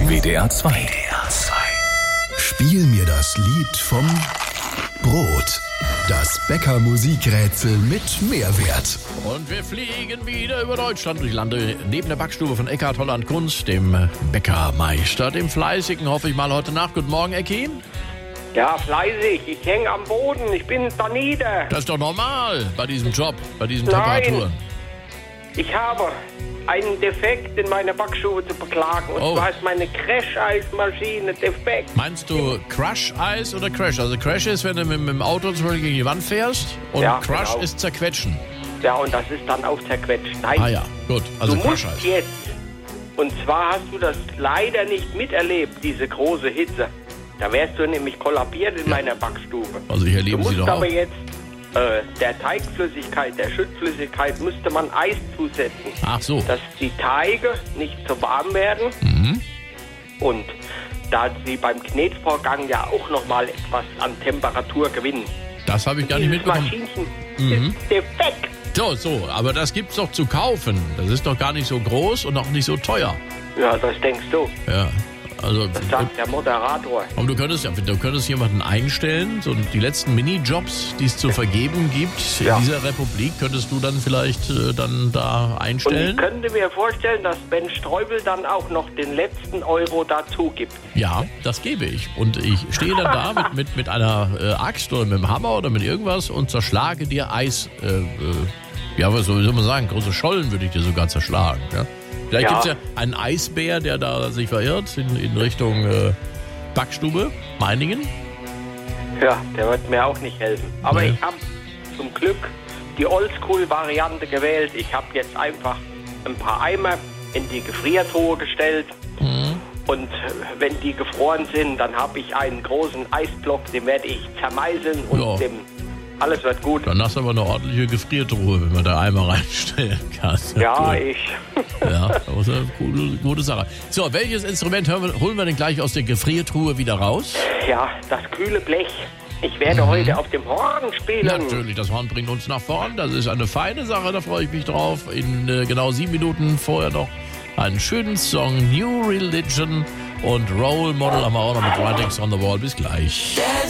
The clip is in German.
WDR 2. Spiel mir das Lied vom Brot. Das Bäcker-Musikrätsel mit Mehrwert. Und wir fliegen wieder über Deutschland. Ich lande neben der Backstube von Eckhard Holland Kunst, dem Bäckermeister, dem Fleißigen, hoffe ich mal heute Nacht. Guten Morgen, Ecki. Ja, fleißig. Ich hänge am Boden. Ich bin da nieder. Das ist doch normal bei diesem Job, bei diesen Nein. Temperaturen. Ich habe einen Defekt in meiner Backstube zu beklagen. Und zwar ist meine Crash-Eismaschine defekt. Meinst du Crush-Eis oder Crash? Also Crash ist, wenn du mit dem Auto zum Beispiel gegen die Wand fährst. Und Ja, Crush genau. ist zerquetschen. Ja, und das ist dann auch zerquetscht. Nein, Ah ja, gut. Also du musst Crush-Eis. jetzt. Und zwar hast du das leider nicht miterlebt, diese große Hitze. Da wärst du nämlich kollabiert in meiner Backstube. Also ich Du erlebe sie musst doch auch. aber jetzt der Teigflüssigkeit, der Schüttflüssigkeit müsste man Eis zusetzen. Ach so. Dass die Teige nicht zu warm werden. Und da sie beim Knetvorgang ja auch nochmal etwas an Temperatur gewinnen. Das habe ich gar nicht Dieses mitbekommen. Maschinchen ist defekt. So, aber das gibt's doch zu kaufen. Das ist doch gar nicht so groß und auch nicht so teuer. Ja, das denkst du. Ja, also... Das sagt der Moderator. Aber du könntest jemanden einstellen, so die letzten Minijobs, die es zu vergeben gibt Ja. in dieser Republik, könntest du dann vielleicht dann da Und einstellen? ich könnte mir vorstellen, dass Ben Streubel dann auch noch den letzten Euro dazu gibt. Ja, das gebe ich. Und ich stehe dann da mit einer Axt oder mit einem Hammer oder mit irgendwas und zerschlage dir Eis. Ja, was soll man sagen? Große Schollen würde ich dir sogar zerschlagen. Ja? Vielleicht Ja. gibt es ja einen Eisbär, der da sich verirrt in Richtung Backstube, Meiningen. Ja, der wird mir auch nicht helfen. Aber Nee. ich habe zum Glück die Oldschool-Variante gewählt. Ich habe jetzt einfach ein paar Eimer in die Gefriertruhe gestellt. Und wenn die gefroren sind, dann habe ich einen großen Eisblock, den werde ich zermeißeln und Ja. alles wird gut. Dann hast du aber eine ordentliche Gefriertruhe, wenn man da Eimer reinstellen kann. Ja, Cool. ich. Ja, das ist eine gute Sache. So, welches Instrument holen wir denn gleich aus der Gefriertruhe wieder raus? Ja, das kühle Blech. Ich werde heute auf dem Horn spielen. Natürlich, das Horn bringt uns nach vorn. Das ist eine feine Sache, da freue ich mich drauf. In genau 7 Minuten vorher noch einen schönen Song, New Religion und Role Model haben wir auch noch mit Writings on the Wall. Bis gleich.